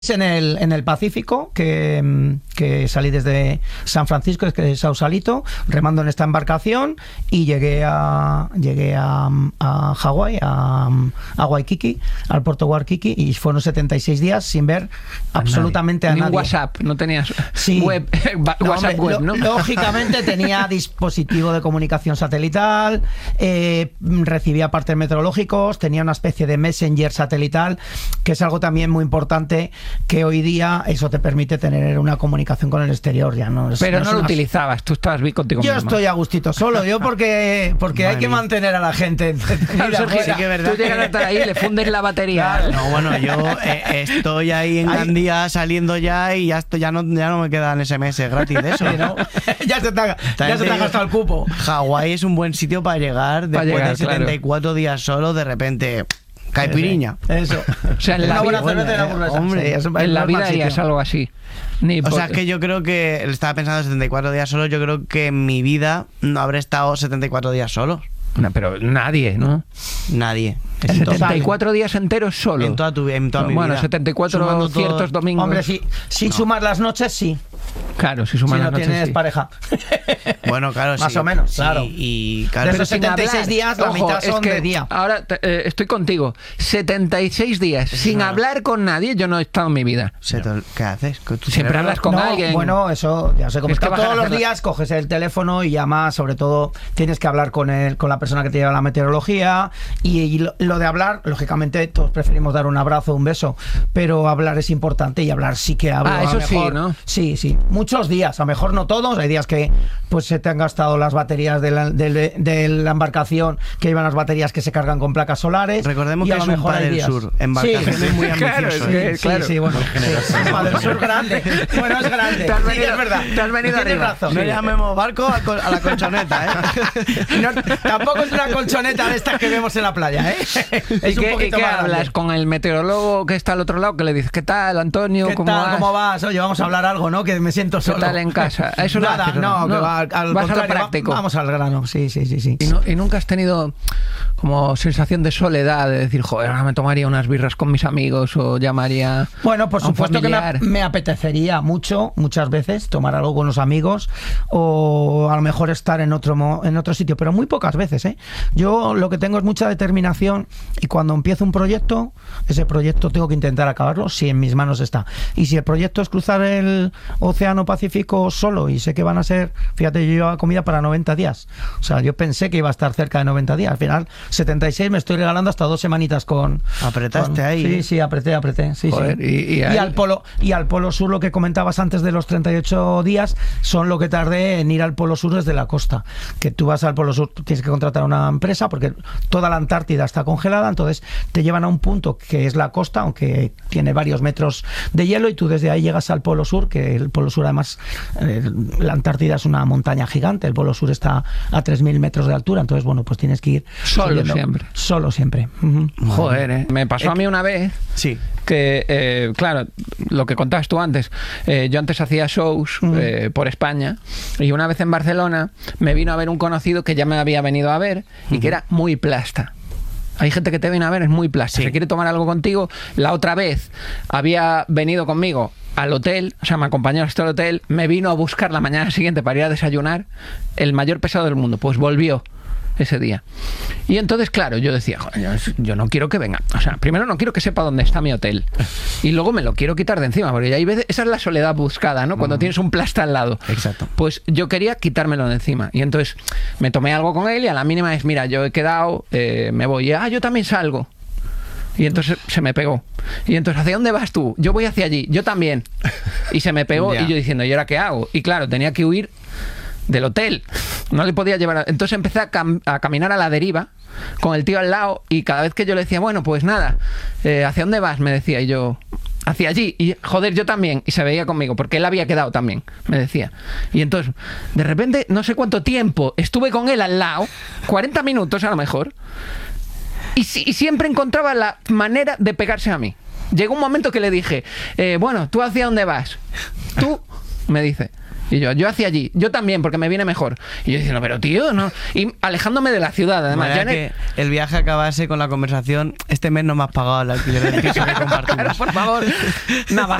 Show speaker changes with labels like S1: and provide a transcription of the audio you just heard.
S1: En el Pacífico, que salí desde San Francisco, es que es Sausalito, remando en esta embarcación y llegué a Hawái, a Waikiki, al puerto Waikiki, y fueron 76 días sin ver absolutamente a nadie.
S2: Ni un WhatsApp, no tenías
S1: web,
S2: WhatsApp web, ¿no?
S1: Lógicamente tenía dispositivo de comunicación satelital, recibía partes meteorológicos, tenía una especie de messenger satelital, que es algo también muy importante, que hoy día eso te permite tener una comunicación con el exterior. Ya no es,
S2: pero no lo utilizabas, tú estabas bien contigo mismo.
S1: Yo estoy a gustito solo, yo porque hay que mantener a la gente entretenida.
S2: Sergio, sí que es verdad. Tú llegas a estar ahí y le fundes la batería.
S3: Claro. No, bueno, yo estoy ahí en Gandía saliendo ya y ya no me quedan SMS gratis de eso.
S1: Sí, ¿no? ya se te ha gastado el cupo.
S3: Hawái es un buen sitio para llegar después de 74 días solo, de repente... Caipiriña.
S1: Eso.
S2: O sea, en la vida,
S3: hombre,
S2: en la vida harías algo así.
S3: O sea, es que yo creo que estaba pensando 74 días solo. Yo creo que en mi vida no habré estado 74 días solo.
S2: No, pero nadie, ¿no?
S3: Nadie.
S2: 74 días enteros solo.
S3: En toda mi vida.
S2: Bueno, 74 ciertos domingos.
S1: Hombre, si sumas las noches, sí.
S2: Claro, si sumas las noches,
S1: no tienes
S2: sí.
S1: pareja.
S3: Bueno, claro,
S1: más o menos, claro.
S3: Y claro,
S1: de los 76 días, la mitad son de día.
S2: Ahora estoy contigo. 76 días sin hablar con nadie, yo no he estado en mi vida.
S3: ¿Qué haces?
S2: Siempre hablas con alguien.
S1: Bueno, eso ya sé cómo está. Todos los días coges el teléfono y llamas, sobre todo tienes que hablar con la persona que te lleva la meteorología, y lo de hablar, lógicamente todos preferimos dar un abrazo, un beso, pero hablar es importante, y hablar sí que hablo.
S2: Eso
S1: mejor,
S2: sí, ¿no?
S1: Sí. Muchos días, a lo mejor no todos, hay días que pues se te han gastado las baterías de la embarcación, que llevan las baterías que se cargan con placas solares.
S3: Recordemos que es un Padre del Sur, embarcaciones muy ambiciosas.
S1: Claro, sí, bueno, Padre del Sur grande. Bueno, es grande.
S2: Es verdad. Te has venido arriba.
S1: Razón.
S3: No llamemos barco a la colchoneta,
S1: No, tampoco es una colchoneta de estas que vemos en la playa,
S2: ¿Y qué hablas con el meteorólogo que está al otro lado? Que le dices, ¿qué tal, Antonio?
S1: ¿Cómo vas? Oye, vamos a hablar algo, ¿no? Que me siento solo.
S2: ¿Qué tal en casa? Eso
S1: nada, no, que va al
S2: vas a lo práctico.
S1: Vamos al grano, sí.
S2: ¿Y nunca has tenido como sensación de soledad, de decir, joder, ahora me tomaría unas birras con mis amigos o llamaría?
S1: Bueno, por supuesto que me apetecería muchas veces tomar algo con los amigos, o a lo mejor estar en otro sitio, pero muy pocas veces, ¿eh? Yo lo que tengo es mucha determinación, y cuando empiezo un proyecto, ese proyecto tengo que intentar acabarlo si en mis manos está. Y si el proyecto es cruzar el Océano Pacífico solo, y sé que van a ser, fíjate, yo llevaba comida para 90 días. O sea, yo pensé que iba a estar cerca de 90 días. Al final, 76 me estoy regalando hasta 2 semanitas con...
S3: ¿Apretaste ahí?
S1: Sí, apreté. Sí,
S2: joder,
S1: sí. Y al polo sur, lo que comentabas antes de los 38 días, son lo que tardé en ir al polo sur desde la costa. Que tú vas al polo sur, tienes que contratar una empresa, porque toda la Antártida está congelada, entonces te llevan a un punto que es la costa, aunque tiene varios metros de hielo, y tú desde ahí llegas al polo sur, que el polo sur además, la Antártida es una montaña gigante, el polo sur está a 3.000 metros de altura, entonces bueno, pues tienes que ir solo siempre.
S2: Joder, me pasó a mí una vez que, claro, lo que contabas tú antes, yo antes hacía shows por España, y una vez en Barcelona me vino a ver un conocido que ya me había venido a ver, y que era muy plasta. Hay gente que te viene a ver, es muy plasta, se quiere tomar algo contigo. La otra vez había venido conmigo al hotel, o sea, me acompañó hasta el hotel, me vino a buscar la mañana siguiente para ir a desayunar, el mayor pesado del mundo, pues volvió ese día. Y entonces, claro, yo decía, yo no quiero que venga. O sea, primero no quiero que sepa dónde está mi hotel, y luego me lo quiero quitar de encima, porque hay veces, esa es la soledad buscada, ¿no? Cuando tienes un plasta al lado.
S3: Exacto.
S2: Pues yo quería quitármelo de encima. Y entonces me tomé algo con él, y a la mínima es, mira, yo he quedado, me voy. Yo también salgo. Y entonces se me pegó. Y entonces, ¿hacia dónde vas tú? Yo voy hacia allí. Yo también. Y se me pegó, y yo diciendo, ¿y ahora qué hago? Y claro, tenía que huir del hotel, no le podía llevar entonces empecé a caminar a la deriva con el tío al lado, y cada vez que yo le decía, bueno, pues nada, ¿hacia dónde vas? Me decía, y yo, hacia allí, y joder, yo también, y se veía conmigo, porque él había quedado también, me decía. Y entonces, de repente, no sé cuánto tiempo estuve con él al lado, 40 minutos a lo mejor, y siempre encontraba la manera de pegarse a mí. Llegó un momento que le dije, bueno, ¿tú hacia dónde vas? Tú me dice. Y yo hacia allí, yo también, porque me viene mejor. Y yo diciendo, pero tío, no. Y alejándome de la ciudad, además. Ya
S3: que el viaje acabase con la conversación, este mes no me has pagado el alquiler del piso que compartimos.
S2: Claro, por favor. Nada,